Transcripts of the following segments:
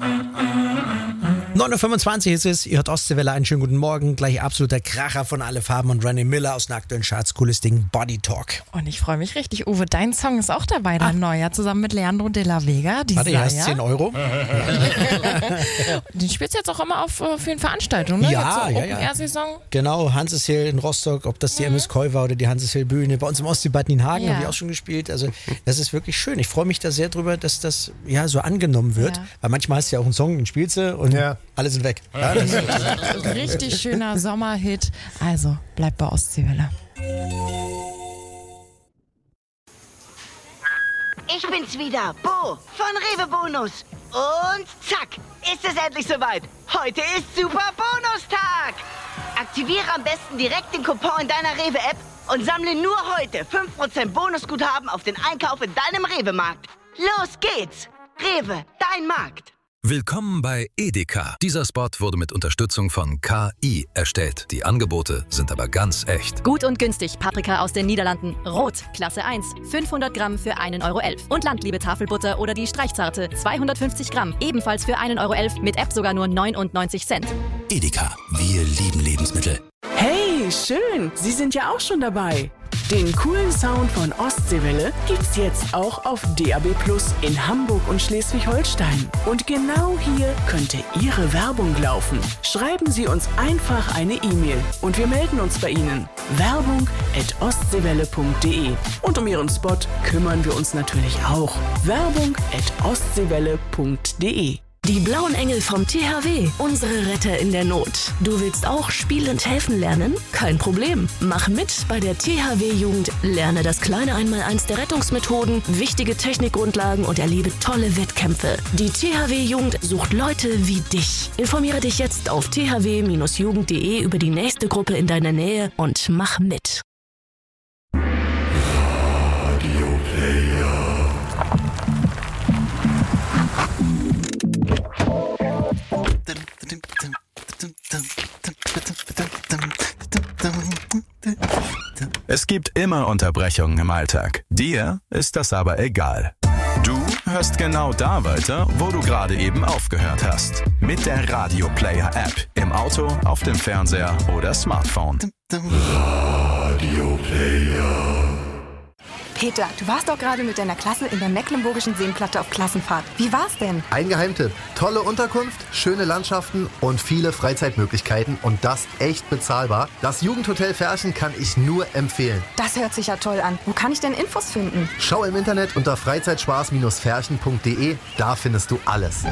9.25 Uhr ist es, ihr hört Ostseewelle, einen schönen guten Morgen. Gleich absoluter Kracher von Alle Farben und Ronnie Miller aus den aktuellen Charts. Cooles Ding, Body Talk. Und ich freue mich richtig. Uwe, dein Song ist auch dabei, dein neuer, zusammen mit Leandro de la Vega. Warte, hier hast 10 Euro. Den spielst du jetzt auch immer auf vielen Veranstaltungen, ne? Ja, jetzt so ja. Open-Air-Saison. Genau, Hanses Hill in Rostock, ob das die MS Koi war oder die Hanses Hill Bühne. Bei uns im Ostseebad Nienhagen habe ich auch schon gespielt. Also das ist wirklich schön. Ich freue mich da sehr drüber, dass das ja so angenommen wird. Ja. Weil manchmal hast du ja auch einen Song, den spielst du und alle sind weg. Ja, das ist richtig schöner Sommerhit. Also, bleib bei Ostseewelle. Ich bin's wieder, Bo von Rewe Bonus. Und zack, ist es endlich soweit. Heute ist Super Bonustag. Aktiviere am besten direkt den Coupon in deiner Rewe-App und sammle nur heute 5% Bonusguthaben auf den Einkauf in deinem Rewe-Markt. Los geht's. Rewe, dein Markt. Willkommen bei Edeka. Dieser Spot wurde mit Unterstützung von KI erstellt. Die Angebote sind aber ganz echt. Gut und günstig. Paprika aus den Niederlanden. Rot, Klasse 1. 500 Gramm für 1,11 Euro. Und Landliebe Tafelbutter oder die Streichzarte. 250 Gramm. Ebenfalls für 1,11 Euro. Mit App sogar nur 99 Cent. Edeka. Wir lieben Lebensmittel. Hey, schön. Sie sind ja auch schon dabei. Den coolen Sound von Ostseewelle gibt's jetzt auch auf DAB+ in Hamburg und Schleswig-Holstein. Und genau hier könnte Ihre Werbung laufen. Schreiben Sie uns einfach eine E-Mail und wir melden uns bei Ihnen. Werbung@ostseewelle.de. Und um Ihren Spot kümmern wir uns natürlich auch. Werbung@ostseewelle.de. Die blauen Engel vom THW, unsere Retter in der Not. Du willst auch spielend helfen lernen? Kein Problem. Mach mit bei der THW-Jugend. Lerne das kleine Einmaleins der Rettungsmethoden, wichtige Technikgrundlagen und erlebe tolle Wettkämpfe. Die THW-Jugend sucht Leute wie dich. Informiere dich jetzt auf thw-jugend.de über die nächste Gruppe in deiner Nähe und mach mit. Radio Player. Es gibt immer Unterbrechungen im Alltag. Dir ist das aber egal. Du hörst genau da weiter, wo du gerade eben aufgehört hast. Mit der Radio Player App. Im Auto, auf dem Fernseher oder Smartphone. Radio Player. Peter, du warst doch gerade mit deiner Klasse in der Mecklenburgischen Seenplatte auf Klassenfahrt. Wie war's denn? Ein Geheimtipp. Tolle Unterkunft, schöne Landschaften und viele Freizeitmöglichkeiten und das echt bezahlbar. Das Jugendhotel Ferchen kann ich nur empfehlen. Das hört sich ja toll an. Wo kann ich denn Infos finden? Schau im Internet unter freizeitspaß-ferchen.de. Da findest du alles.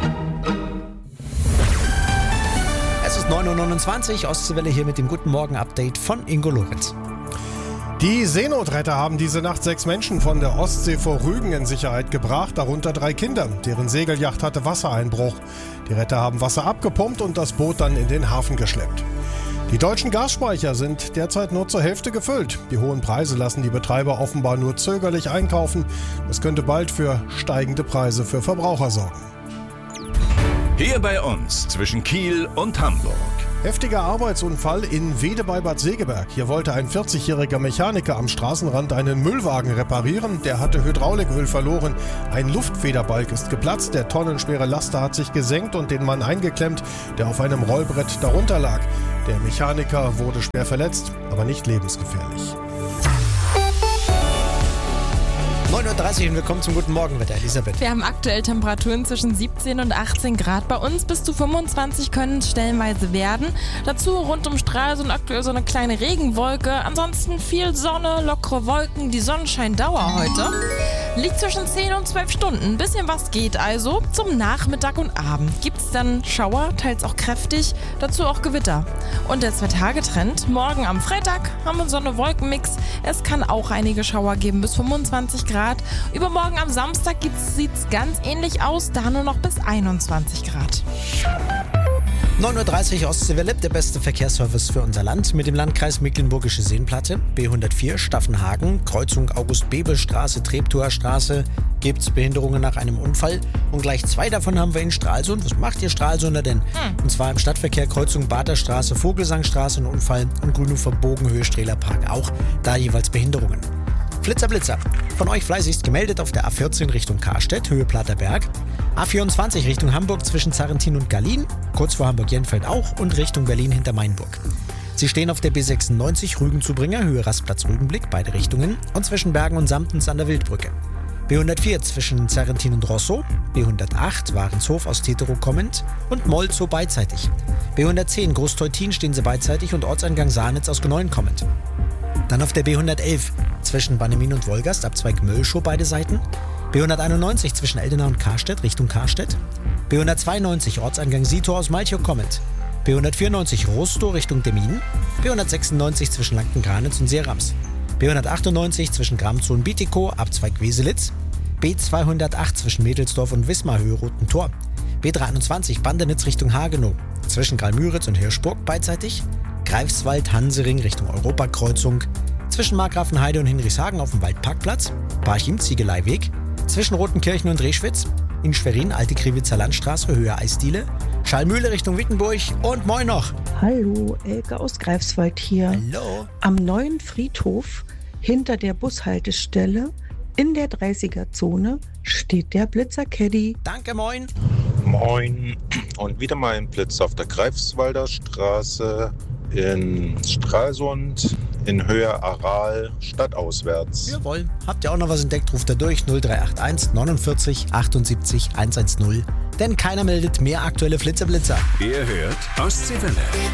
Es ist 9.29 Uhr, Ostseewelle hier mit dem Guten Morgen-Update von Ingo Lorenz. Die Seenotretter haben diese Nacht 6 Menschen von der Ostsee vor Rügen in Sicherheit gebracht, darunter 3 Kinder. Deren Segelyacht hatte Wassereinbruch. Die Retter haben Wasser abgepumpt und das Boot dann in den Hafen geschleppt. Die deutschen Gasspeicher sind derzeit nur zur Hälfte gefüllt. Die hohen Preise lassen die Betreiber offenbar nur zögerlich einkaufen. Das könnte bald für steigende Preise für Verbraucher sorgen. Hier bei uns zwischen Kiel und Hamburg. Heftiger Arbeitsunfall in Wede bei Bad Segeberg. Hier wollte ein 40-jähriger Mechaniker am Straßenrand einen Müllwagen reparieren. Der hatte Hydrauliköl verloren. Ein Luftfederbalg ist geplatzt. Der tonnenschwere Laster hat sich gesenkt und den Mann eingeklemmt, der auf einem Rollbrett darunter lag. Der Mechaniker wurde schwer verletzt, aber nicht lebensgefährlich. 9.30 Uhr und wir kommen zum Guten Morgenwetter, Elisabeth. Wir haben aktuell Temperaturen zwischen 17 und 18 Grad. Bei uns bis zu 25 können es stellenweise werden. Dazu rund um Stralsund aktuell so eine kleine Regenwolke. Ansonsten viel Sonne, lockere Wolken. Die Sonnenscheindauer heute liegt zwischen 10 und 12 Stunden. Ein bisschen was geht also. Zum Nachmittag und Abend gibt es dann Schauer, teils auch kräftig. Dazu auch Gewitter. Und der 2-Tage-Trend. Morgen am Freitag haben wir Sonne-Wolken-Mix. Es kann auch einige Schauer geben bis 25 Grad. Übermorgen am Samstag sieht es ganz ähnlich aus, da nur noch bis 21 Grad. 9.30 Uhr Ostseewelle, der beste Verkehrsservice für unser Land mit dem Landkreis Mecklenburgische Seenplatte, B104 Staffenhagen, Kreuzung August-Bebel-Straße, Treptower Straße, gibt es Behinderungen nach einem Unfall und gleich 2 davon haben wir in Stralsund. Was macht ihr Stralsunder denn? Und zwar im Stadtverkehr Kreuzung Baderstraße, Vogelsangstraße ein Unfall und Grünhofer Bogenhöhe Strehler Park auch, da jeweils Behinderungen. Flitzer, Blitzer. Von euch fleißigst gemeldet auf der A14 Richtung Karstedt, Höhe Platterberg. A24 Richtung Hamburg zwischen Zarrentin und Gallien, kurz vor Hamburg-Jenfeld auch und Richtung Berlin hinter Mainburg. Sie stehen auf der B96 Rügen-Zubringer, Höhe Rastplatz-Rügenblick, beide Richtungen und zwischen Bergen und Samtens an der Wildbrücke. B104 zwischen Zarrentin und Rosso, B108 Warenshof aus Teterow kommend und Molzow beidseitig. B110 Großteutin stehen sie beidseitig und Ortseingang Sahnitz aus Gneulen kommend. Dann auf der B111 zwischen Bannemin und Wolgast, Abzweig Möllschow beide Seiten. B191 zwischen Eldenau und Karstedt Richtung Karstedt. B192 Ortseingang Sietor aus Malchow kommend. B194 Rostow Richtung Demmin. B196 zwischen Lanken-Granitz und Seerams. B198 zwischen Gramzow und Bietigkow, Abzweig Weselitz. B208 zwischen Mädelsdorf und Wismar, Höhe Roten Tor. B321 Bandenitz Richtung Hagenow, zwischen Gralmüritz und Hirschburg beidseitig. Greifswald Hansering Richtung Europakreuzung, zwischen Markgrafenheide und Hinrichshagen auf dem Waldparkplatz. Parchim-Ziegeleiweg, zwischen Rotenkirchen und Reschwitz. In Schwerin Alte Kriwitzer Landstraße, Höhe Eisdiele. Schallmühle Richtung Wittenburg und moin noch. Hallo, Elke aus Greifswald hier. Hallo. Am neuen Friedhof hinter der Bushaltestelle in der 30er-Zone steht der Blitzer-Caddy. Danke, moin. Moin. Und wieder mal ein Blitz auf der Greifswalder Straße in Stralsund in Höhe Aral stadtauswärts. Jawohl. Habt ihr auch noch was entdeckt, ruft er durch 0381 49 78 110. Denn keiner meldet mehr aktuelle Flitzer-Blitzer. Ihr hört Ostseewelle.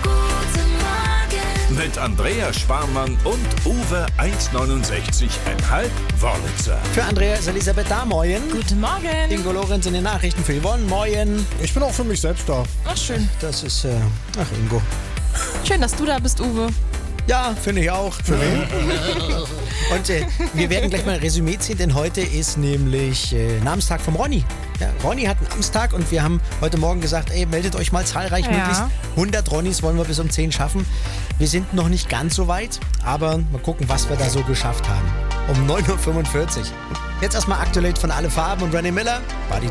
Mit Andrea Sparmann und Uwe 1,69,5 Wörlitzer. Für Andrea ist Elisabeth da, moin. Guten Morgen. Ingo Lorenz in den Nachrichten für Yvonne, moin. Ich bin auch für mich selbst da. Ach, schön. Das ist, Ingo. Schön, dass du da bist, Uwe. Ja, finde ich auch. Für wen? Und wir werden gleich mal ein Resümee ziehen, denn heute ist nämlich Namenstag vom Ronny. Ja, Ronny hat einen Namenstag und wir haben heute Morgen gesagt, meldet euch mal zahlreich, möglichst 100 Ronnys wollen wir bis um 10 schaffen. Wir sind noch nicht ganz so weit, aber mal gucken, was wir da so geschafft haben. Um 9.45 Uhr. Jetzt erstmal aktuell von Alle Farben und René Miller, Body